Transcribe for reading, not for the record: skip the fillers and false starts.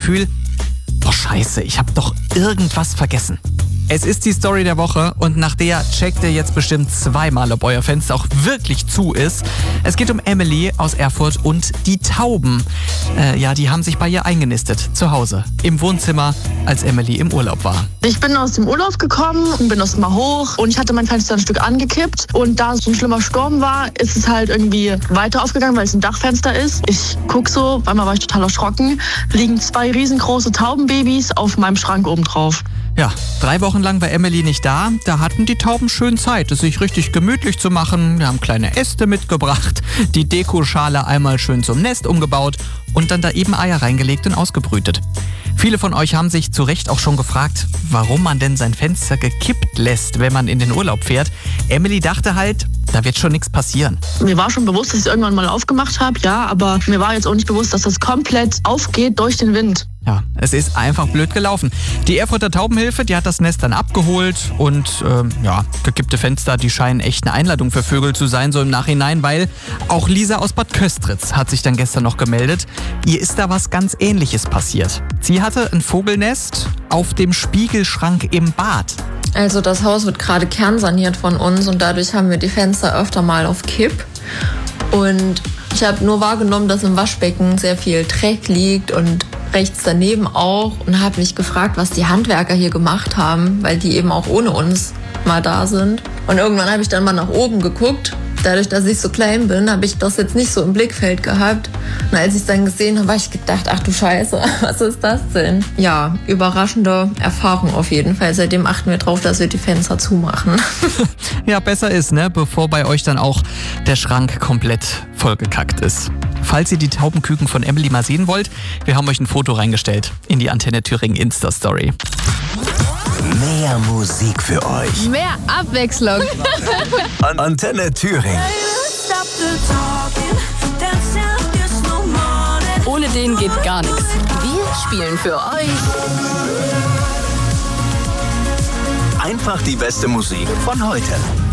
Gefühl, boah scheiße, ich habe doch irgendwas vergessen. Es ist die Story der Woche und nach der checkt ihr jetzt bestimmt zweimal, ob euer Fenster auch wirklich zu ist. Es geht um Emily aus Erfurt und die Tauben. Die haben sich bei ihr eingenistet, zu Hause, im Wohnzimmer, als Emily im Urlaub war. Ich bin aus dem Urlaub gekommen und bin erst mal hoch und ich hatte mein Fenster ein Stück angekippt. Und da so ein schlimmer Sturm war, ist es halt irgendwie weiter aufgegangen, weil es ein Dachfenster ist. Ich guck so, auf einmal war ich total erschrocken, liegen 2 riesengroße Taubenbabys auf meinem Schrank oben drauf. Ja, 3 Wochen lang war Emily nicht da. Da hatten die Tauben schön Zeit, es sich richtig gemütlich zu machen. Wir haben kleine Äste mitgebracht, die Dekoschale einmal schön zum Nest umgebaut und dann da eben Eier reingelegt und ausgebrütet. Viele von euch haben sich zu Recht auch schon gefragt, warum man denn sein Fenster gekippt lässt, wenn man in den Urlaub fährt. Emily dachte halt, da wird schon nichts passieren. Mir war schon bewusst, dass ich es irgendwann mal aufgemacht habe, ja, aber mir war jetzt auch nicht bewusst, dass das komplett aufgeht durch den Wind. Ja, es ist einfach blöd gelaufen. Die Erfurter Taubenhilfe, die hat das Nest dann abgeholt und gekippte Fenster, die scheinen echt eine Einladung für Vögel zu sein, so im Nachhinein, weil auch Lisa aus Bad Köstritz hat sich dann gestern noch gemeldet. Ihr ist da was ganz Ähnliches passiert. Sie hatte ein Vogelnest auf dem Spiegelschrank im Bad. Also das Haus wird gerade kernsaniert von uns und dadurch haben wir die Fenster öfter mal auf Kipp. Und ich habe nur wahrgenommen, dass im Waschbecken sehr viel Dreck liegt und rechts daneben auch und habe mich gefragt, was die Handwerker hier gemacht haben, weil die eben auch ohne uns mal da sind. Und irgendwann habe ich dann mal nach oben geguckt. Dadurch, dass ich so klein bin, habe ich das jetzt nicht so im Blickfeld gehabt. Und als ich es dann gesehen habe, habe ich gedacht, ach du Scheiße, was ist das denn? Ja, überraschende Erfahrung auf jeden Fall. Seitdem achten wir drauf, dass wir die Fenster zumachen. Ja, besser ist, ne? Bevor bei euch dann auch der Schrank komplett vollgekackt ist. Falls ihr die Taubenküken von Emily mal sehen wollt, wir haben euch ein Foto reingestellt in die Antenne Thüringen Insta-Story. Mehr Musik für euch. Mehr Abwechslung. Antenne Thüringen. Ohne den geht gar nichts. Wir spielen für euch Einfach die beste Musik von heute.